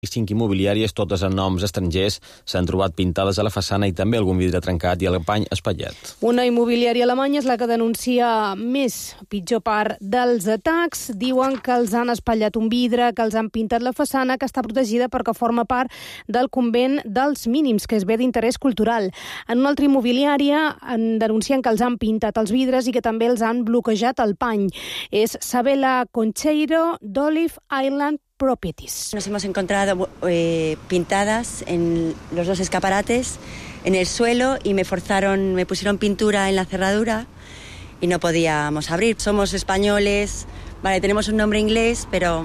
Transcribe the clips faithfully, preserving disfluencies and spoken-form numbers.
cinc immobiliàries, totes en noms estrangers, s'han trobat pintades a la façana i també algun vidre trencat i el pany espatllat. Una immobiliària alemanya és la que denuncia més pitjor part dels atacs. Diuen que els han espatllat un vidre, que els han pintat la façana, que està protegida perquè forma part del convent dels mínims, que és bé d'interès cultural. En una altra immobiliària en denuncien que els han pintat els vidres i que també els han bloquejat el pany. És Sabela Concheiro d'Olive Island Properties. Nos hemos encontrado eh, pintadas en los dos escaparates, en el suelo, y me forzaron, me pusieron pintura en la cerradura y no podíamos abrir. Somos españoles, vale, tenemos un nombre inglés, pero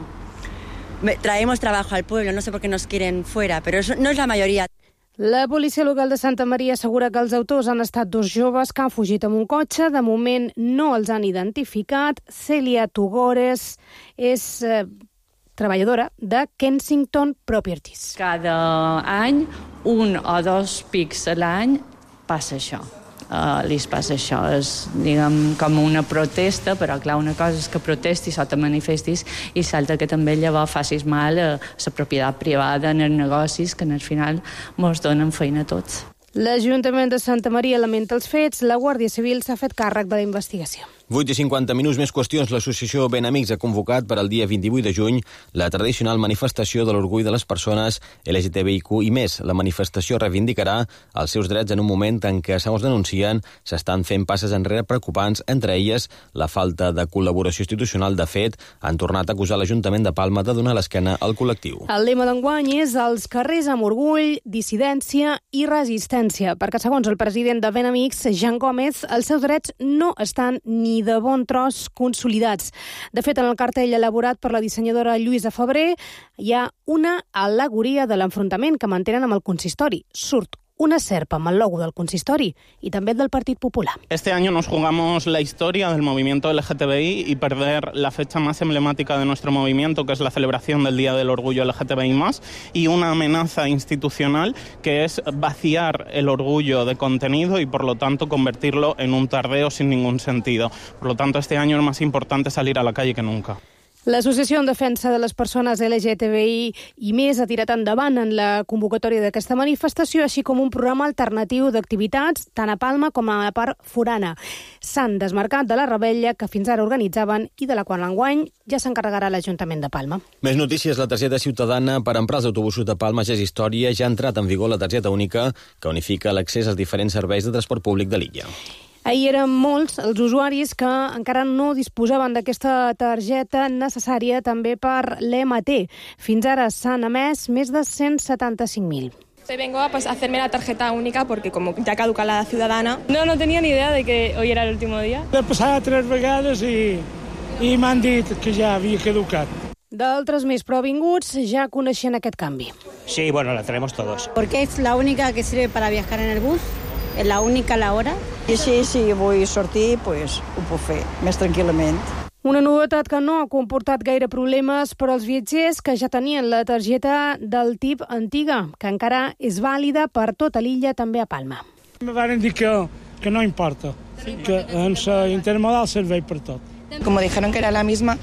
traemos trabajo al pueblo, no sé por qué nos quieren fuera, pero eso no es la mayoría. La policia local de Santa Maria assegura que els autors han estat dos joves que han fugit amb un cotxe. De moment no els han identificat. Celia Tugores és eh, treballadora de Kensington Properties. Cada any, un o dos pics a l'any, passa això. Uh, li passa això. És, diguem, com una protesta, però clar, una cosa és que protestis o te manifestis i l'altra que també llavors facis mal a la propietat privada, en els negocis, que al final mos donen feina a tots. L'Ajuntament de Santa Maria lamenta els fets. La Guàrdia Civil s'ha fet càrrec de la investigació. vuit i cinquanta minuts, més qüestions. L'associació Ben Amics ha convocat per al dia vint-i-vuit de juny la tradicional manifestació de l'orgull de les persones L G T B I Q i més. La manifestació reivindicarà els seus drets en un moment en què, segons denuncien, s'estan fent passes enrere preocupants, entre elles la falta de col·laboració institucional. De fet, han tornat a acusar l'Ajuntament de Palma de donar l'esquena al col·lectiu. El lema d'enguany és els carrers amb orgull, dissidència i resistència, perquè segons el president de Ben Amics, Jan Gómez, els seus drets no estan ni de bon tros consolidats. De fet, en el cartell elaborat per la dissenyadora Lluïsa Febrer hi ha una al·legoria de l'enfrontament que mantenen amb el consistori. Surt una serp amb el logo del consistori y también del Partido Popular. Este año nos jugamos la historia del movimiento L G T B I y perder la fecha más emblemática de nuestro movimiento, que es la celebración del Día del Orgullo L G T B I más, y una amenaza institucional que es vaciar el orgullo de contenido y por lo tanto convertirlo en un tardeo sin ningún sentido. Por lo tanto, este año es más importante salir a la calle que nunca. L'Associació en Defensa de les Persones L G T B I i més ha tirat endavant en la convocatòria d'aquesta manifestació, així com un programa alternatiu d'activitats tant a Palma com a la part forana. S'han desmarcat de la rebel·lia que fins ara organitzaven i de la qual enguany ja s'encarregarà l'Ajuntament de Palma. Més notícies. La targeta ciutadana per emprar els autobusos de Palma ja és història. Ja ha entrat en vigor la targeta única que unifica l'accés als diferents serveis de transport públic de l'illa. Ahir eren molts els usuaris que encara no disposaven d'aquesta targeta necessària també per l'E M T. Fins ara s'han emès més de cent setanta-cinc mil. Vengo a, pues, a hacerme la tarjeta única porque como ya caduca la ciudadana. No, no tenía ni idea de que hoy era el último día. He passat tres vegades i, i m'han dit que ja havia caducat. D'altres més provinguts ja coneixen aquest canvi. Sí, bueno, la tenemos todos. Porque es la única que sirve para viajar en el bus. És l'única a l'hora. I sí, si vull sortir, pues, ho puc fer més tranquil·lament. Una novetat que no ha comportat gaire problemes per als viatgers que ja tenien la targeta del tip antiga, que encara és vàlida per tota l'illa, també a Palma. Me van dir que, que no importa, que en la intermodal servei per tot. Como dijeron que era la misma,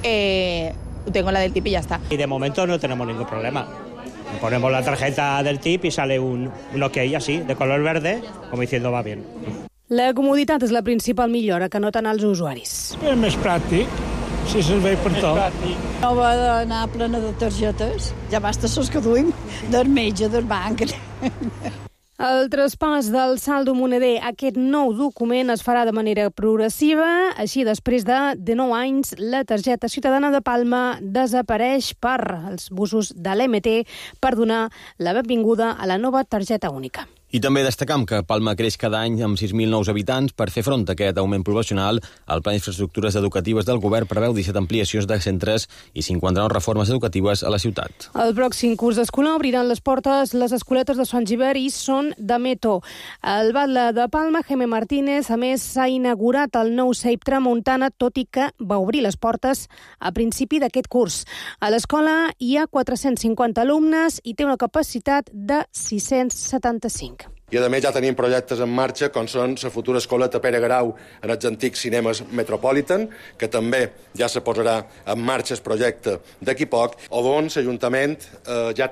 eh, tengo la del tip y ya está. Y de momento no tenemos ningún problema. Ponemos la tarjeta del tip y sale un, un ok así, de color verde, como diciendo va bien. La comoditat és la principal millora que noten els usuaris. És més pràctic, si servei per tot. No va d'anar plena de targetes, ja basta sos que duim del metge, del banc. El traspàs del saldo moneder a aquest nou document es farà de manera progressiva. Així, després de dinou anys, la targeta ciutadana de Palma desapareix per als busos de l'E M T per donar la benvinguda a la nova targeta única. I també destacam que Palma creix cada any amb sis mil nous habitants. Per fer front a aquest augment poblacional, el Pla d'Infraestructures Educatives del Govern preveu disset ampliacions de centres i cinquanta-nou reformes educatives a la ciutat. El pròxim curs escolar obriran les portes les escoletes de Sant Giver i Son de Meto. El batlle de Palma, Jaime Martínez, a més, s'ha inaugurat el nou C E I P Tramuntana, tot i que va obrir les portes a principi d'aquest curs. A l'escola hi ha quatre-cents cinquanta alumnes i té una capacitat de sis-cents setanta-cinc. I a més ja tenim projectes en marxa com són la futura escoleta Pere Garau en els antics cinemes Metropolitan, que també ja se posarà en marxa el projecte d'aquí poc, o on l'Ajuntament eh, ja